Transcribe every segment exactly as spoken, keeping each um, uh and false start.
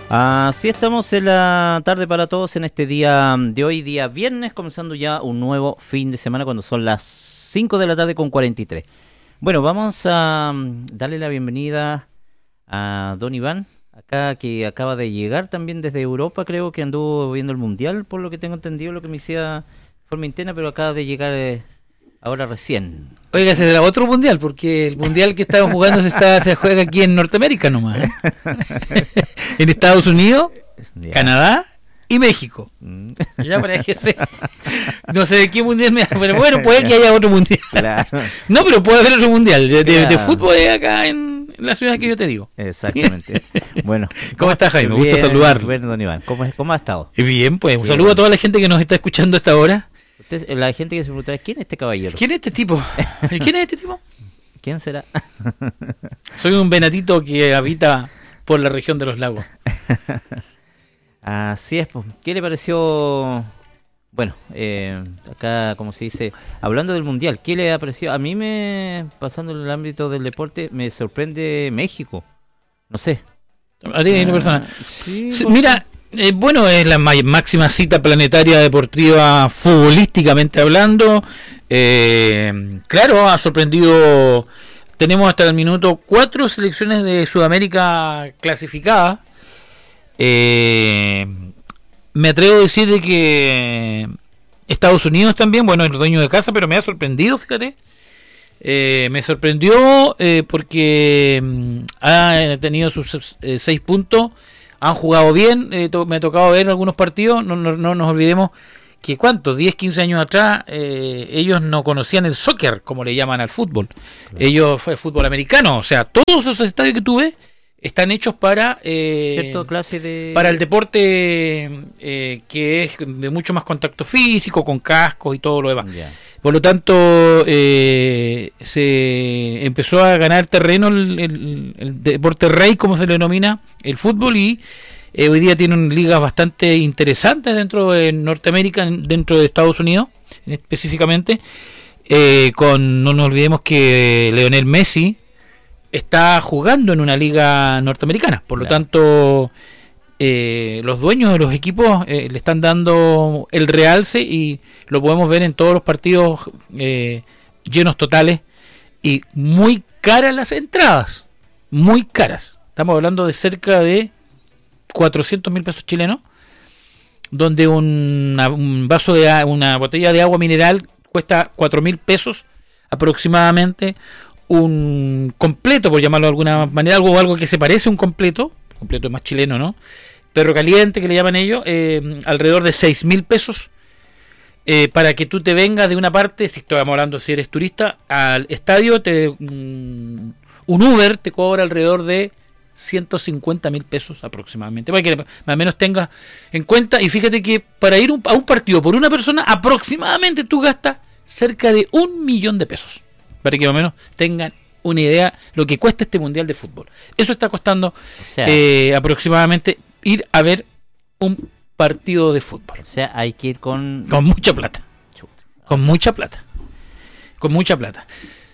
Así estamos en la tarde para todos en este día de hoy, día viernes, comenzando ya un nuevo fin de semana cuando son las cinco de la tarde con cuarenta y tres. Bueno, vamos a darle la bienvenida a don Iván, acá que acaba de llegar también desde Europa, creo que anduvo viendo el Mundial, por lo que tengo entendido, lo que me decía de forma interna, pero acaba de llegar eh, ahora recién. Oiga, ese era otro mundial, porque el mundial que estamos jugando se, está, se juega aquí en Norteamérica nomás, ¿eh? En Estados Unidos, ya. Canadá y México. Ya para que sea. No sé de qué mundial me da, pero bueno, puede que haya otro mundial. Claro. No, pero puede haber otro mundial de, de, claro. de fútbol acá en la ciudad que yo te digo. Exactamente. Bueno, ¿cómo, ¿cómo estás, Jaime? Me gusta saludarlo. Bueno, don Iván, ¿cómo, cómo ha estado? Bien, pues un saludo a toda la gente que nos está escuchando a esta hora. Usted, la gente que se preguntará, ¿quién es este caballero? ¿Quién es este tipo? ¿Quién es este tipo? ¿Quién será? Soy un venatito que habita por la región de los lagos. Así es, pues. ¿Qué le pareció? Bueno, eh, acá, como se dice, hablando del Mundial, ¿qué le ha parecido? A mí, me pasando en el ámbito del deporte, me sorprende México. No sé. A ti, una persona. Sí, sí, mira... Eh, bueno, es la máxima cita planetaria deportiva futbolísticamente hablando. Eh, claro, ha sorprendido. Tenemos hasta el minuto cuatro selecciones de Sudamérica clasificadas. Eh, me atrevo a decir de que Estados Unidos también, bueno, es el dueño de casa, pero me ha sorprendido, fíjate. Eh, me sorprendió eh, porque mm, ha tenido sus eh, seis puntos. Han jugado bien, eh, to- me ha tocado ver algunos partidos, no, no, no nos olvidemos que cuántos, diez, quince años atrás, eh, ellos no conocían el soccer, como le llaman al fútbol. Claro. Ellos fue fútbol americano, o sea, todos esos estadios que tú ves están hechos para eh, cierta clase de... para el deporte eh, que es de mucho más contacto físico, con cascos y todo lo demás. Yeah. Por lo tanto, eh, se empezó a ganar terreno el, el, el deporte rey, como se le denomina, el fútbol, y eh, hoy día tienen ligas bastante interesantes dentro de Norteamérica, dentro de Estados Unidos específicamente, eh, con no nos olvidemos que Lionel Messi está jugando en una liga norteamericana, por lo claro. tanto eh, los dueños de los equipos eh, le están dando el realce y lo podemos ver en todos los partidos eh, llenos totales y muy caras las entradas, muy caras. Estamos hablando de cerca de cuatrocientos mil pesos chilenos, donde una, un vaso de una botella de agua mineral cuesta cuatro mil pesos aproximadamente. Un completo, por llamarlo de alguna manera, algo algo que se parece a un completo, completo es más chileno, ¿no? Perro caliente, que le llaman ellos, eh, alrededor de seis mil pesos, eh, para que tú te vengas de una parte, si estamos hablando si eres turista, al estadio, te um, un Uber te cobra alrededor de ciento cincuenta mil pesos aproximadamente, para que más o menos tengas en cuenta, y fíjate que para ir un, a un partido por una persona, aproximadamente tú gastas cerca de un millón de pesos. Para que más o menos tengan una idea lo que cuesta este mundial de fútbol. Eso está costando o sea, eh, aproximadamente ir a ver un partido de fútbol. O sea, hay que ir con... Con mucha plata. Con mucha plata. Con mucha plata.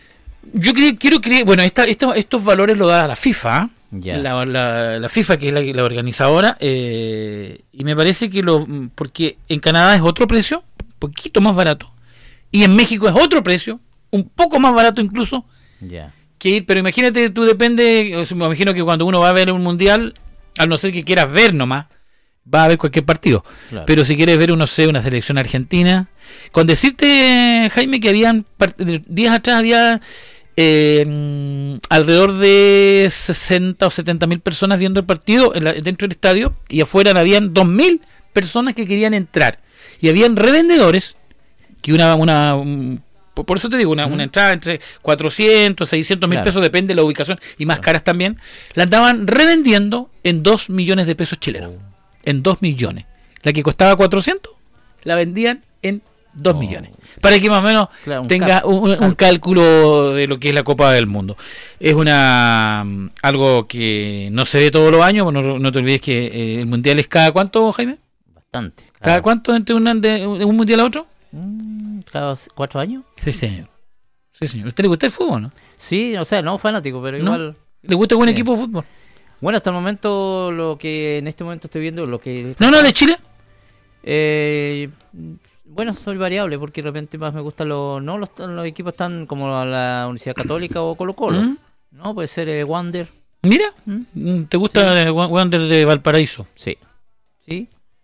Yo creo, quiero creer... Bueno, esta, estos, estos valores lo da la FIFA. Yeah. La, la, la FIFA, que es la, la organizadora. Eh, y me parece que lo... Porque en Canadá es otro precio, un poquito más barato. Y en México es otro precio, un poco más barato incluso, yeah. que ir, pero imagínate, tú depende, me imagino que cuando uno va a ver un mundial, al no ser que quieras ver nomás, va a ver cualquier partido, claro. Pero si quieres ver, uno sé, una selección argentina, con decirte, Jaime, que habían, días atrás había eh, alrededor de sesenta o setenta mil personas viendo el partido en la, dentro del estadio, y afuera habían dos mil personas que querían entrar, y habían revendedores, que una... una un, por eso te digo, una, una entrada entre cuatrocientos, seiscientos mil claro. pesos, depende de la ubicación, y más claro. caras también, la andaban revendiendo en dos millones de pesos chilenos. Oh. En dos millones. La que costaba cuatrocientos, la vendían en dos oh. millones. Para que más o menos claro, un tenga un, un, un cálculo de lo que es la Copa del Mundo. Es una algo que no se ve todos los años, no, no te olvides que eh, el mundial es cada cuánto, Jaime. Bastante. Claro. ¿Cada cuánto entre una, de, un mundial a otro? Mm, ¿Cada cuatro años? Sí, señor. Sí, señor. ¿Usted le gusta el fútbol, no? Sí, o sea, no fanático, pero igual... ¿No? ¿Le gusta algún sí. equipo de fútbol? Bueno, hasta el momento, lo que en este momento estoy viendo, lo que... No, no, de Chile. Eh, bueno, soy variable, porque de repente más me gustan los... No, los, los equipos están como la Universidad Católica o Colo Colo. ¿Mm? No, puede ser eh, Wander. Mira, ¿Mm? ¿te gusta sí. Wander de Valparaíso? Sí, sí.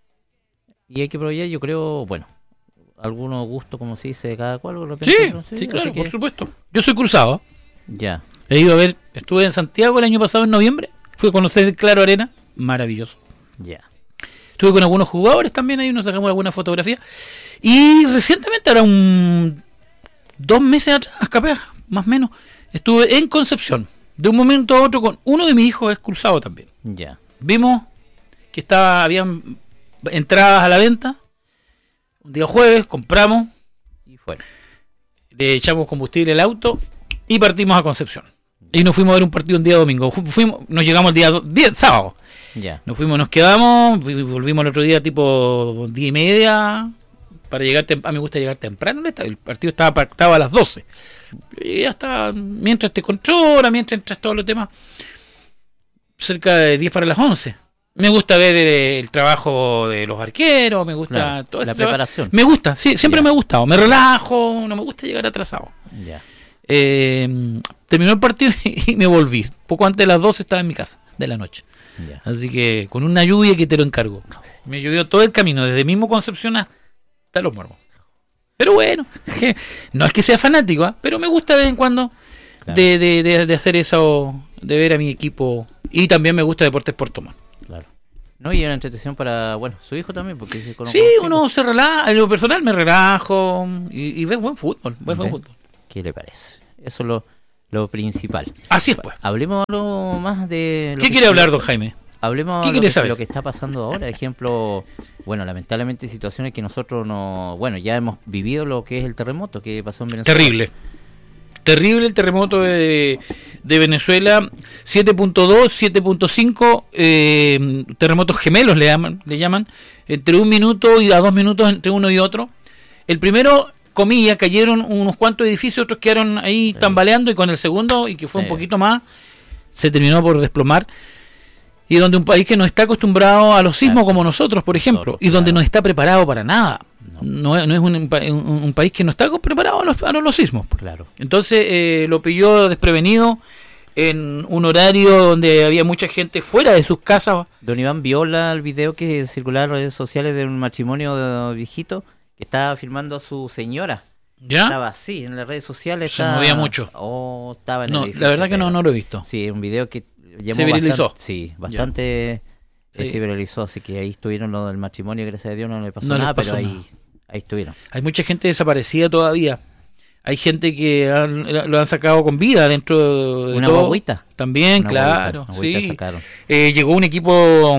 Y hay que probar, yo creo, bueno, algunos gustos, como se dice, de cada cual. De repente, sí, no sé, sí, claro, que... por supuesto. Yo soy cruzado. Ya. He ido a ver, estuve en Santiago el año pasado en noviembre, fui a conocer el Claro Arena, maravilloso. Ya. Estuve con algunos jugadores también, ahí nos sacamos alguna fotografía. Y recientemente, ahora un dos meses atrás, capaz, más o menos, estuve en Concepción. De un momento a otro con uno de mis hijos es cruzado también. Ya. Vimos que estaba, habían entradas a la venta. Un día jueves, compramos y fuera. Le echamos combustible al auto y partimos a Concepción. Y nos fuimos a ver un partido un día domingo. Fuimos, nos llegamos el día, día sábado. Ya. Nos fuimos, nos quedamos, volvimos el otro día tipo diez y media para llegar temprano. A mí me gusta llegar temprano. El partido estaba pactado a las doce. Y hasta mientras te controla, mientras entras todos los temas, cerca de diez para las once. Me gusta ver el, el trabajo de los arqueros, me gusta claro, toda la esa preparación. Me gusta, sí, siempre ya. me ha gustado. Me relajo, no me gusta llegar atrasado. Ya. Eh, terminó el partido y me volví. Poco antes de las doce estaba en mi casa de la noche. Ya. Así que con una lluvia que te lo encargo. Me llovió todo el camino, desde mismo Concepción hasta Los Muermos. Pero bueno, no es que sea fanático, ¿eh? Pero me gusta de vez en cuando claro. de, de, de, de hacer eso, de ver a mi equipo. Y también me gusta Deportes Puerto Montt. Claro. No, y una entretención para, bueno, su hijo también, porque se sí, uno se relaja, en lo personal me relajo y, y ve buen fútbol, buen, buen fútbol. ¿Qué le parece? Eso es lo, lo principal. Así es, pues. Hablemos algo más de... ¿Qué quiere hablar, don Jaime? Hablemos ¿Qué de quiere lo, saber? lo que está pasando ahora. Ejemplo, bueno, lamentablemente situaciones que nosotros no... Bueno, ya hemos vivido lo que es el terremoto que pasó en Venezuela. Terrible. Terrible el terremoto de, de Venezuela. siete punto dos, siete punto cinco, eh, terremotos gemelos le llaman, le llaman. Entre un minuto y a dos minutos entre uno y otro. El primero... comillas, cayeron unos cuantos edificios, otros quedaron ahí sí. tambaleando, y con el segundo, y que fue sí. un poquito más, se terminó por desplomar. Y donde un país que no está acostumbrado a los sismos claro. como nosotros, por ejemplo, nosotros, y donde claro. no está preparado para nada. No, no, es, no es un, un, un país que no está preparado a los, a los sismos. Claro. Entonces eh, lo pilló desprevenido en un horario donde había mucha gente fuera de sus casas. Don Iván, ¿vio el video que circulaba en redes sociales de un matrimonio de viejito que estaba filmando a su señora? ¿Ya? Estaba así, en las redes sociales. Se estaba, movía mucho. Oh, estaba en no, el edificio, la verdad que no, no lo he visto. Sí, un video que llamó se viralizó. Bastante, sí, bastante sí. se viralizó, así que ahí estuvieron los del matrimonio, gracias a Dios no le pasó no nada, pasó pero nada. ahí, ahí estuvieron. Hay mucha gente desaparecida todavía. Hay gente que han, lo han sacado con vida dentro de una todo. guaguita. También, una claro. Guaguita, una sí. sacaron. Eh, llegó un equipo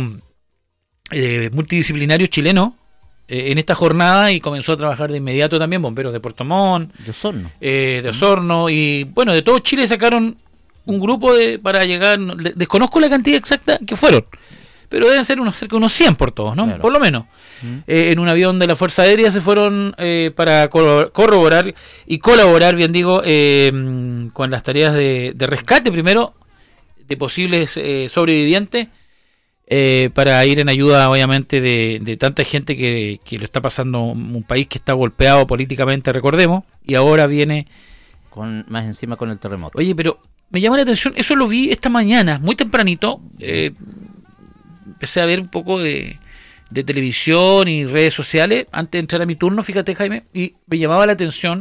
eh, multidisciplinario chileno en esta jornada y comenzó a trabajar de inmediato también bomberos de Puerto Montt, de Osorno, eh, de Osorno y bueno, de todo Chile sacaron un grupo de para llegar, desconozco la cantidad exacta que fueron, pero deben ser unos cerca de unos cien por todos, ¿no? Claro. Por lo menos. ¿Mm? Eh, en un avión de la Fuerza Aérea se fueron eh, para corroborar y colaborar, bien digo, eh, con las tareas de, de rescate primero de posibles eh, sobrevivientes. Eh, para ir en ayuda obviamente de, de tanta gente que, que lo está pasando, un país que está golpeado políticamente, recordemos, y ahora viene con más encima con el terremoto. Oye, pero me llama la atención, eso lo vi esta mañana, muy tempranito, eh, empecé a ver un poco de, de televisión y redes sociales antes de entrar a mi turno, fíjate Jaime, y me llamaba la atención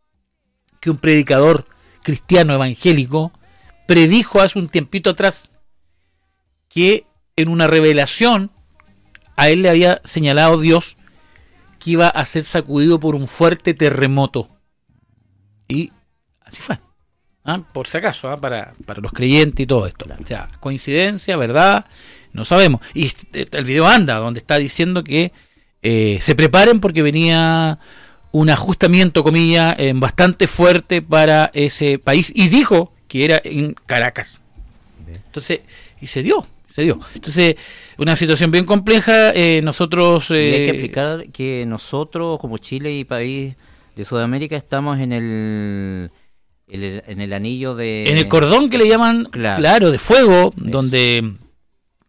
que un predicador cristiano evangélico predijo hace un tiempito atrás que en una revelación a él le había señalado Dios que iba a ser sacudido por un fuerte terremoto. Y así fue. ¿Ah? Por si acaso, ¿ah? para, para los creyentes y todo esto. O sea, coincidencia, verdad, no sabemos. Y el video anda, donde está diciendo que eh, se preparen porque venía un ajustamiento, comillas, eh, bastante fuerte para ese país. Y dijo que era en Caracas. Entonces, y se dio. Se dio. Entonces, una situación bien compleja. Eh, nosotros. Eh, y hay que explicar que nosotros, como Chile y país de Sudamérica, estamos en el, el en el anillo de. En el cordón que le llaman, claro, claro de fuego, eso. Donde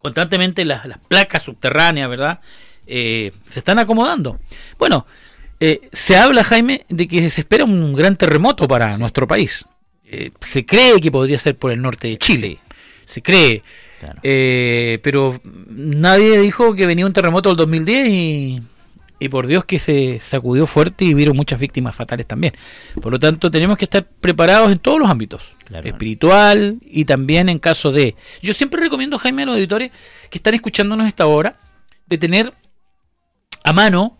constantemente las, las placas subterráneas, ¿verdad? Eh, se están acomodando. Bueno, eh, se habla, Jaime, de que se espera un gran terremoto para sí. nuestro país. Eh, se cree que podría ser por el norte de Chile. Sí. Se cree. Claro. Eh, pero nadie dijo que venía un terremoto del dos mil diez y, y por Dios que se sacudió fuerte y hubieron muchas víctimas fatales también. Por lo tanto, tenemos que estar preparados en todos los ámbitos. Claro. Espiritual y también en caso de... Yo siempre recomiendo, Jaime, a los auditores que están escuchándonos esta hora, de tener a mano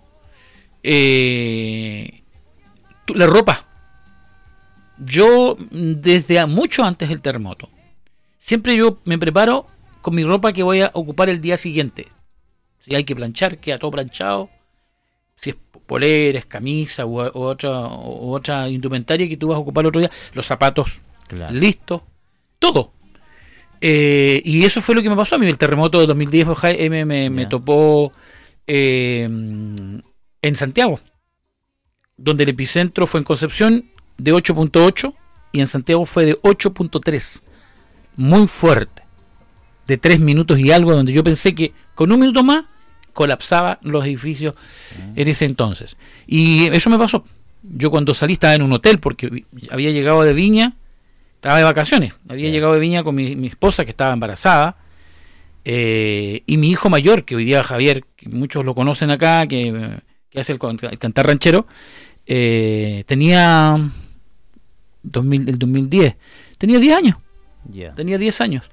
eh, la ropa. Yo, desde mucho antes del terremoto, siempre yo me preparo con mi ropa que voy a ocupar el día siguiente. Si hay que planchar, queda todo planchado. Si es poleras, camisa u, u, otra, u otra indumentaria que tú vas a ocupar el otro día, los zapatos claro. listos, todo. Eh, y eso fue lo que me pasó a mí. El terremoto de dos mil diez me, me, me topó eh, en Santiago, donde el epicentro fue en Concepción de ocho punto ocho y en Santiago fue de ocho punto tres. Muy fuerte, de tres minutos y algo, donde yo pensé que con un minuto más colapsaban los edificios uh-huh. en ese entonces. Y eso me pasó. Yo cuando salí estaba en un hotel porque había llegado de Viña, estaba de vacaciones, había yeah. llegado de Viña con mi, mi esposa que estaba embarazada eh, y mi hijo mayor, que hoy día Javier, que muchos lo conocen acá, que, que hace el, el cantar ranchero, eh, tenía dos mil, el dos mil diez, tenía diez años. Yeah. Tenía diez años.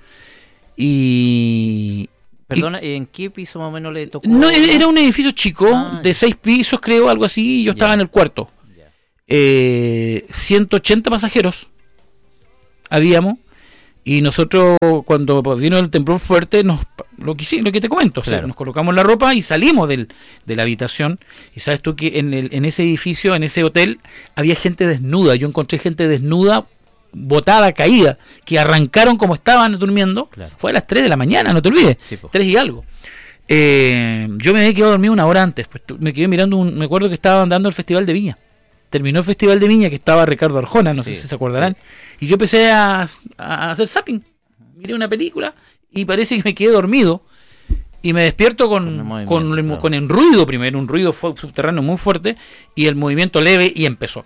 Y... Perdona, ¿en qué piso más o menos le tocó? No, era un edificio chico, ah, de seis pisos creo, algo así, y yo yeah. estaba en el cuarto. Yeah. Eh, ciento ochenta pasajeros habíamos, y nosotros cuando vino el temblor fuerte, nos lo que, lo que te comento, claro. o sea, nos colocamos la ropa y salimos del, de la habitación, y sabes tú que en, el, en ese edificio, en ese hotel, había gente desnuda, yo encontré gente desnuda, botada, caída, que arrancaron como estaban durmiendo, claro. fue a las tres de la mañana, no te olvides, sí, tres y algo. Eh, yo me había quedado dormido una hora antes, pues me quedé mirando, un, me acuerdo que estaban dando el Festival de Viña, terminó el Festival de Viña, que estaba Ricardo Arjona, no sí, sé si se acordarán, sí. y yo empecé a, a hacer zapping, miré una película y parece que me quedé dormido y me despierto con, con, con, el, claro. con el ruido primero, un ruido subterráneo muy fuerte y el movimiento leve y empezó.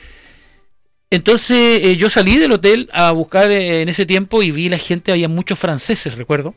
Entonces eh, yo salí del hotel a buscar eh, en ese tiempo y vi la gente, había muchos franceses, recuerdo,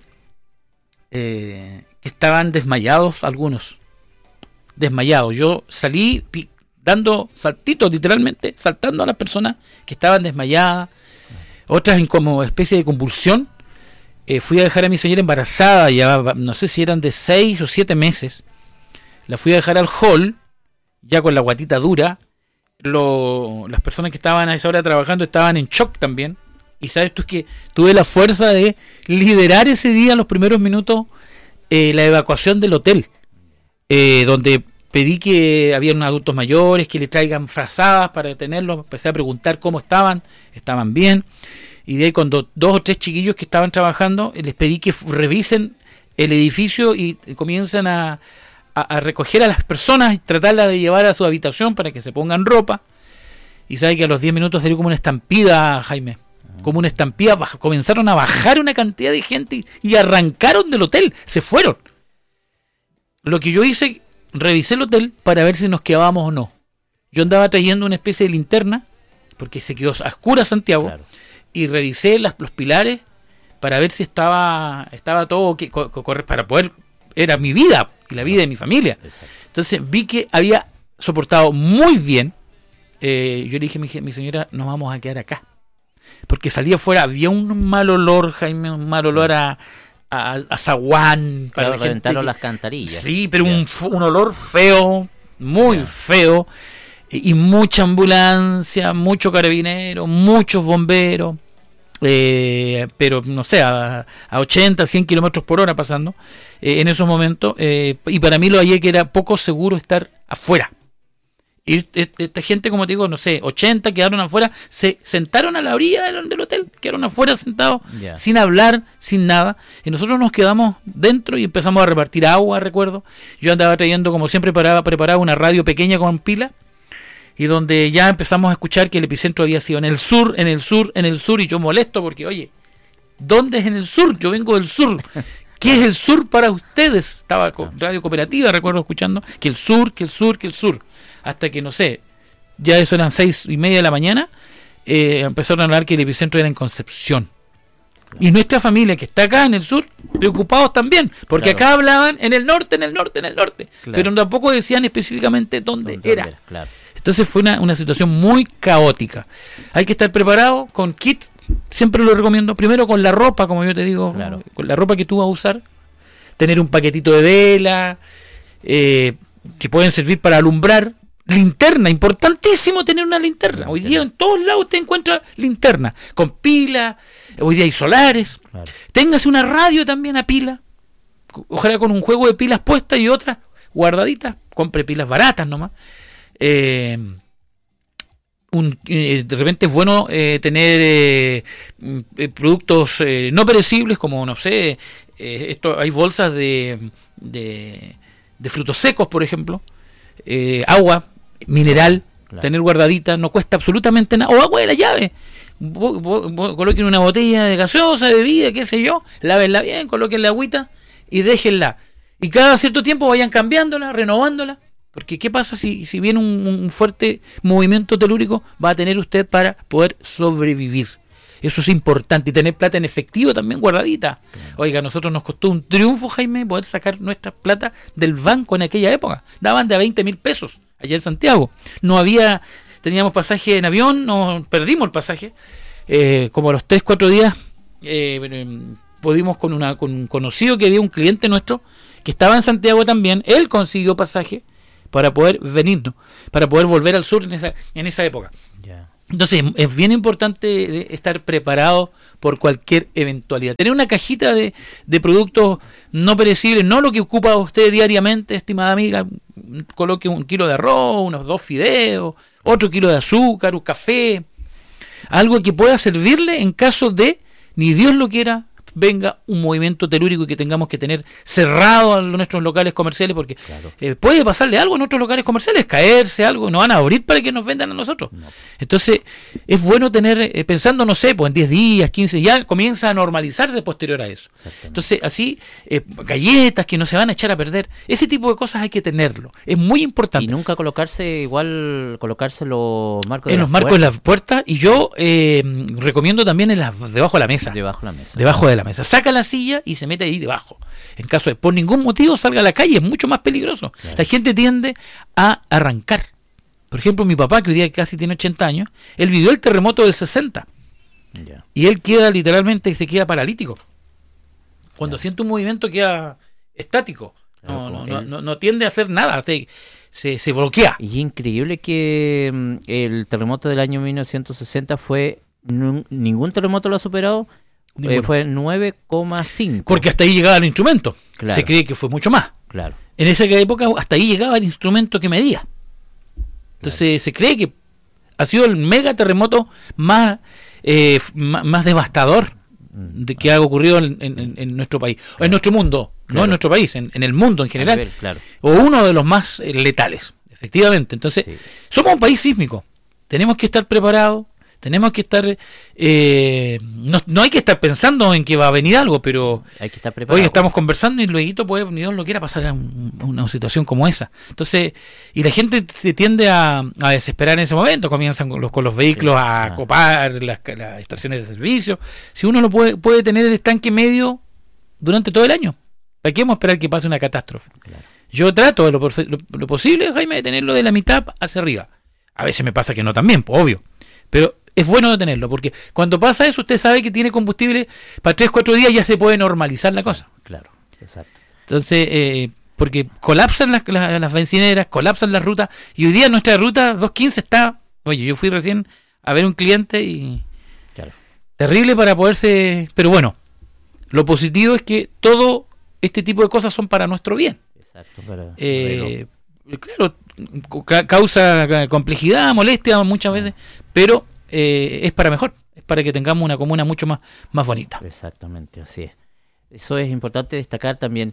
eh, que estaban desmayados, algunos, desmayados. Yo salí pi- dando saltitos, literalmente, saltando a las personas que estaban desmayadas, otras en como especie de convulsión. Eh, fui a dejar a mi señora embarazada, ya no sé si eran de seis o siete meses, la fui a dejar al hall, ya con la guatita dura. Lo, las personas que estaban a esa hora trabajando estaban en shock también, y sabes tú que tuve la fuerza de liderar ese día, los primeros minutos, eh, la evacuación del hotel, eh, donde pedí que habían adultos mayores que le traigan frazadas para detenerlos, empecé a preguntar cómo estaban, estaban bien, y de ahí cuando dos o tres chiquillos que estaban trabajando, les pedí que revisen el edificio y comiencen a a recoger a las personas y tratarlas de llevar a su habitación para que se pongan ropa. Y sabe que a los diez minutos salió como una estampida, Jaime, como una estampida, baja, comenzaron a bajar una cantidad de gente y, y arrancaron del hotel, se fueron. Lo que yo hice, revisé el hotel para ver si nos quedábamos o no. Yo andaba trayendo una especie de linterna, porque se quedó a oscuras Santiago, claro. y revisé las, los pilares para ver si estaba, estaba todo que, co, co, para poder... Era mi vida y la vida de mi familia. Exacto. Entonces vi que había soportado muy bien. Eh, yo le dije a mi, mi señora, nos vamos a quedar acá. Porque salía afuera, había un mal olor, Jaime, un mal olor a, a, a zaguán. Para claro, reventaron que, las cantarillas. Sí, pero un, un olor feo, muy yeah. feo. Y, y mucha ambulancia, mucho carabinero, muchos bomberos. Eh, pero no sé, a, a ochenta, cien kilómetros por hora pasando eh, en esos momentos, eh, y para mí lo hallé que era poco seguro estar afuera. Y esta gente, como te digo, no sé, ochenta quedaron afuera, se sentaron a la orilla del, del hotel, quedaron afuera sentados, yeah. sin hablar, sin nada, y nosotros nos quedamos dentro y empezamos a repartir agua, recuerdo. Yo andaba trayendo, como siempre, para preparar una radio pequeña con pila, y donde ya empezamos a escuchar que el epicentro había sido en el sur, en el sur, en el sur, y yo molesto porque, oye, ¿dónde es en el sur? Yo vengo del sur. ¿Qué es el sur para ustedes? Estaba con Radio Cooperativa, recuerdo escuchando, que el sur, que el sur, que el sur. Hasta que, no sé, ya eso eran seis y media de la mañana, eh, empezaron a hablar que el epicentro era en Concepción. Claro. Y nuestra familia, que está acá en el sur, preocupados también, porque claro. acá hablaban en el norte, en el norte, en el norte, claro. pero tampoco decían específicamente dónde, dónde era. era claro. Entonces fue una, una situación muy caótica. Hay que estar preparado con kit, siempre lo recomiendo, primero con la ropa, como yo te digo, claro. con la ropa que tú vas a usar, tener un paquetito de vela, eh, que pueden servir para alumbrar, linterna, importantísimo tener una linterna. Hoy día en todos lados te encuentras linterna, con pila, hoy día hay solares. Claro. Téngase una radio también a pila, ojalá con un juego de pilas puestas y otras guardaditas, compre pilas baratas nomás. Eh, un, eh, de repente es bueno eh, tener eh, eh, productos eh, no perecibles como, no sé, eh, esto, hay bolsas de, de, de frutos secos, por ejemplo, eh, agua mineral, claro. tener guardadita, no cuesta absolutamente nada, o agua de la llave. Vos, vos, vos coloquen una botella de gaseosa, de bebida, qué sé yo, lávenla bien, coloquen la agüita y déjenla. Y cada cierto tiempo vayan cambiándola, renovándola. Porque ¿qué pasa si, si viene un, un fuerte movimiento telúrico? Va a tener usted para poder sobrevivir. Eso es importante. Y tener plata en efectivo también guardadita. Oiga, a nosotros nos costó un triunfo, Jaime, poder sacar nuestra plata del banco en aquella época. Daban de a veinte mil pesos allá en Santiago. No había, teníamos pasaje en avión, no perdimos el pasaje. Eh, como a los tres, cuatro días eh, eh, pudimos con, una, con un conocido que había un cliente nuestro que estaba en Santiago también. Él consiguió pasaje para poder venirnos, para poder volver al sur en esa, en esa época. Yeah. Entonces es bien importante estar preparado por cualquier eventualidad. Tener una cajita de, de productos no perecibles, no lo que ocupa usted diariamente, estimada amiga. Coloque un kilo de arroz, unos dos fideos, otro kilo de azúcar, un café, algo que pueda servirle en caso de, ni Dios lo quiera, venga un movimiento telúrico y que tengamos que tener cerrados nuestros locales comerciales, porque claro. eh, puede pasarle algo en nuestros locales comerciales, caerse algo, no van a abrir para que nos vendan a nosotros. No. Entonces, es bueno tener, eh, pensando, no sé, pues en diez días, quince, ya comienza a normalizar de posterior a eso. Entonces, así, eh, galletas que no se van a echar a perder, ese tipo de cosas hay que tenerlo. Es muy importante. Y nunca colocarse, igual, colocarse los marcos en de los marcos de las puertas, y yo eh, recomiendo también en las, debajo de la mesa. Debajo de la mesa. Debajo de la mesa. Saca la silla y se mete ahí debajo. En caso de por ningún motivo salga a la calle, es mucho más peligroso. Claro. La gente tiende a arrancar. Por ejemplo, mi papá, que hoy día casi tiene ochenta años, él vivió el terremoto del sesenta. Yeah. Y él queda literalmente, se queda paralítico. Cuando yeah. siente un movimiento queda estático. No, no, no, no, no tiende a hacer nada. Se, se, se bloquea. Y es increíble que um, el terremoto del año mil novecientos sesenta fue, n- ningún terremoto lo ha superado. Eh, fue nueve coma cinco. Porque hasta ahí llegaba el instrumento. Claro. Se cree que fue mucho más. Claro. En esa época hasta ahí llegaba el instrumento que medía. Entonces claro. se cree que ha sido el mega terremoto más, eh, más, más devastador de que ha ocurrido en, en, en nuestro país. O en nuestro mundo, claro. no en nuestro país, en, en el mundo en general. Nivel, claro. O uno de los más eh, letales, efectivamente. Entonces, sí. somos un país sísmico. Tenemos que estar preparados. Tenemos que estar, eh, no, no hay que estar pensando en que va a venir algo, pero hay que estar preparado. Hoy estamos conversando y luego puede, ni Dios lo quiera, pasar a un, una situación como esa. Entonces, y la gente se tiende a, a desesperar en ese momento, comienzan con los, con los vehículos sí, a copar las, las estaciones de servicio. Si uno lo puede, puede tener el estanque medio durante todo el año, ¿para qué vamos a esperar que pase una catástrofe? Claro. Yo trato de lo, lo, lo posible, Jaime, de tenerlo de la mitad hacia arriba. A veces me pasa que no también, pues, obvio, pero es bueno tenerlo, porque cuando pasa eso, usted sabe que tiene combustible para tres, cuatro días, ya se puede normalizar la cosa. Claro, exacto. Entonces, eh, porque colapsan las, las, las bencineras, colapsan las rutas, y hoy día nuestra ruta doscientos quince está, oye, yo fui recién a ver un cliente y claro. terrible para poderse, pero bueno, lo positivo es que todo este tipo de cosas son para nuestro bien. Exacto, para eh, claro, ca- causa complejidad, molestia muchas veces, pero Eh, es para mejor, es para que tengamos una comuna mucho más, más bonita. Exactamente, así es. Eso es importante destacar también.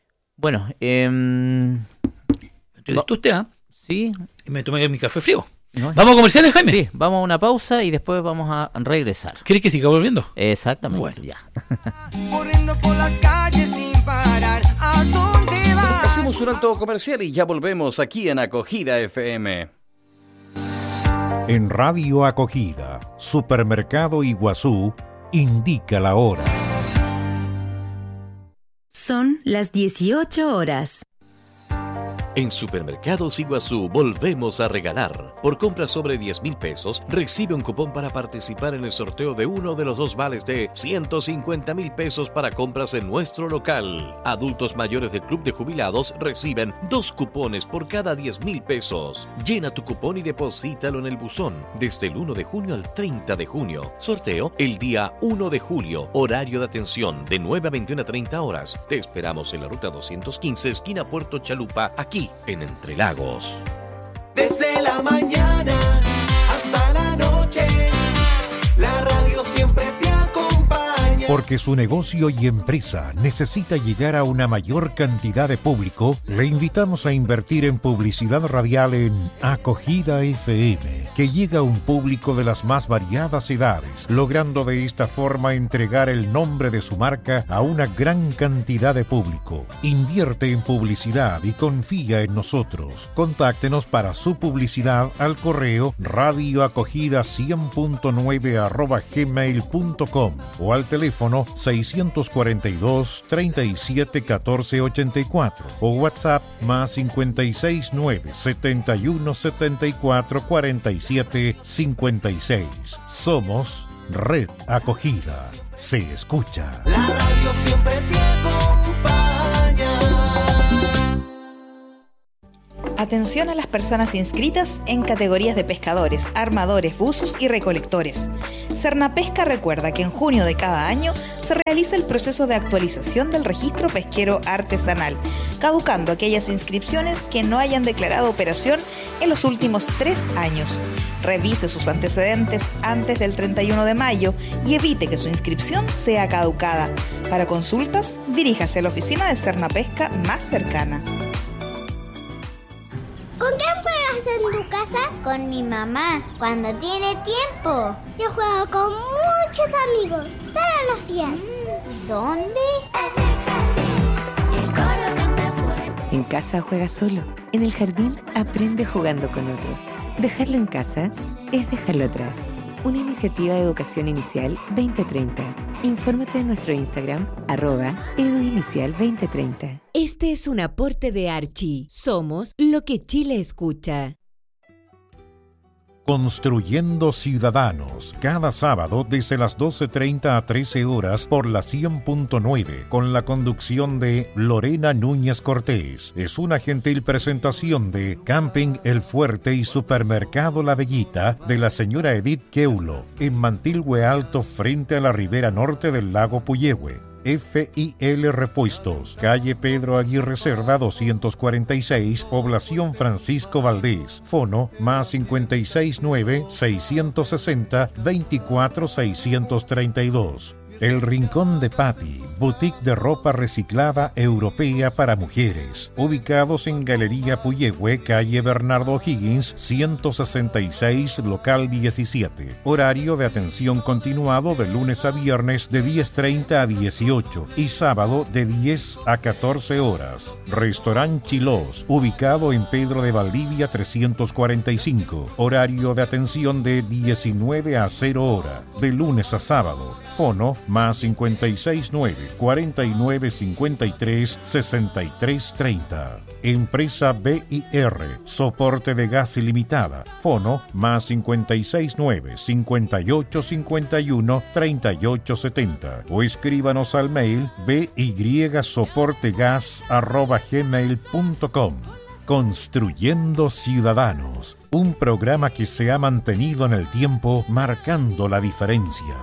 Bueno, eh, ¿Te diste usted, ah? Sí. Y me tomé mi café frío. ¿No? ¿Vamos a comerciales, Jaime? Sí, vamos a una pausa y después vamos a regresar. ¿Quieres que siga volviendo? Exactamente, bueno. ya. Corriendo por las calles sin parar, ¿a dónde vas? Hacemos un alto comercial y ya volvemos aquí en Acogida F M. En Radio Acogida, Supermercado Iguazú, indica la hora. Son las dieciocho horas. En Supermercados Iguazú volvemos a regalar. Por compras sobre diez mil pesos, recibe un cupón para participar en el sorteo de uno de los dos vales de ciento cincuenta mil pesos para compras en nuestro local. Adultos mayores del Club de Jubilados reciben dos cupones por cada diez mil pesos. Llena tu cupón y deposítalo en el buzón desde el uno de junio al treinta de junio. Sorteo el día uno de julio. Horario de atención de nueve a veintiuna a treinta horas. Te esperamos en la ruta doscientos quince, esquina Puerto Chalupa, aquí en Entre Lagos. Desde la mañana hasta la noche, la radio siempre te acompaña. Porque su negocio y empresa necesita llegar a una mayor cantidad de público, le invitamos a invertir en publicidad radial en Acogida F M, que llega a un público de las más variadas edades, logrando de esta forma entregar el nombre de su marca a una gran cantidad de público. Invierte en publicidad y confía en nosotros. Contáctenos para su publicidad al correo radioacogida cien punto nueve arroba gmail punto com o al teléfono seiscientos cuarenta y dos, treinta y siete, catorce ochenta y cuatro o WhatsApp más cincuenta y seis, nueve, setenta y uno, setenta y cuatro, cuarenta y siete, cincuenta y seis. Somos Red Acogida. Se escucha. La radio siempre te acompaña. Atención a las personas inscritas en categorías de pescadores, armadores, buzos y recolectores. Cernapesca recuerda que en junio de cada año se realiza el proceso de actualización del registro pesquero artesanal, caducando aquellas inscripciones que no hayan declarado operación en los últimos tres años. Revise sus antecedentes antes del treinta y uno de mayo y evite que su inscripción sea caducada. Para consultas, diríjase a la oficina de Cernapesca más cercana. ¿Con quién juegas en tu casa? Con mi mamá, cuando tiene tiempo. Yo juego con muchos amigos, todos los días. ¿Dónde? En el jardín. El coro canta fuerte. En casa juega solo. En el jardín aprende jugando con otros. Dejarlo en casa es dejarlo atrás. Una iniciativa de educación inicial veinte treinta. Infórmate en nuestro Instagram, arroba eduinicial veinte treinta. Este es un aporte de Archie. Somos lo que Chile escucha. Construyendo Ciudadanos, cada sábado desde las doce treinta a trece horas por la cien punto nueve, con la conducción de Lorena Núñez Cortés. Es una gentil presentación de Camping El Fuerte y Supermercado La Bellita de la señora Edith Keulo, en Mantilhue Alto frente a la ribera norte del lago Puyehue. F I L Repuestos, calle Pedro Aguirre Cerda doscientos cuarenta y seis, población Francisco Valdés, fono más cincuenta y seis nueve, seiscientos sesenta, veinticuatro seiscientos treinta y dos. El Rincón de Patti, boutique de ropa reciclada europea para mujeres, ubicados en Galería Puyehue, calle Bernardo Higgins, ciento sesenta y seis, local diecisiete. Horario de atención continuado de lunes a viernes de diez treinta a dieciocho y sábado de diez a catorce horas. Restaurant Chilós, ubicado en Pedro de Valdivia trescientos cuarenta y cinco. Horario de atención de diecinueve a cero hora, de lunes a sábado. Fono más cincuenta y seis nueve, cuarenta y nueve cincuenta y tres, sesenta y tres treinta. Empresa B I R, soporte de gas ilimitada. Fono más cincuenta y seis nueve, cincuenta y ocho cincuenta y uno, treinta y ocho setenta. O escríbanos al mail bysoportegas arroba gmail punto com. Construyendo Ciudadanos, un programa que se ha mantenido en el tiempo marcando la diferencia.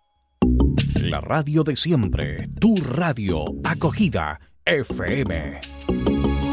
La radio de siempre, tu radio Acogida F M.